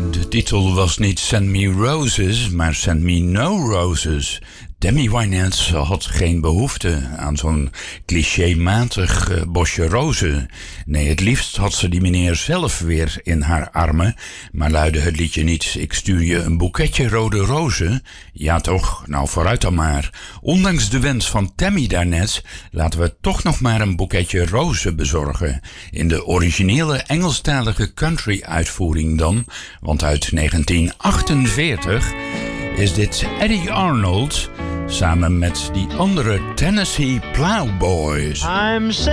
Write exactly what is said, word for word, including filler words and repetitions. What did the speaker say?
De titel was niet Send Me Roses, maar Send Me No Roses. Tammy Wynette had geen behoefte aan zo'n clichématig uh, bosje rozen. Nee, het liefst had ze die meneer zelf weer in haar armen. Maar luidde het liedje niet: ik stuur je een boeketje rode rozen? Ja toch, nou vooruit dan maar. Ondanks de wens van Tammy daarnet, laten we toch nog maar een boeketje rozen bezorgen. In de originele Engelstalige country uitvoering dan, want uit negentien achtenveertig is dit Eddie Arnold samen met die andere Tennessee Plowboys. I'm